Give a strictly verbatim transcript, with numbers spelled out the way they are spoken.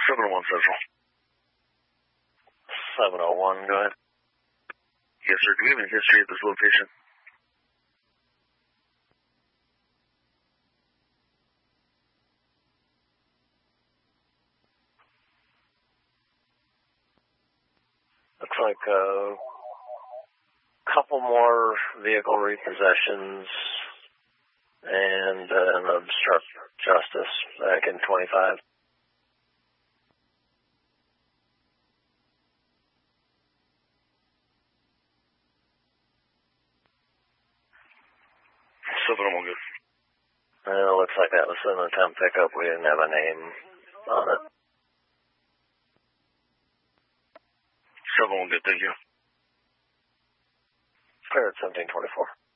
seven oh one Central. seven oh one, go ahead. Yes, sir. Do we have any history at this location? Looks like a couple more vehicle repossessions and uh, an obstruct justice back in twenty-five. seven oh one, good. Uh, looks like that was an attempt pickup. We didn't have a name on it. seven oh one, good. Thank you. Clear at seventeen twenty-four.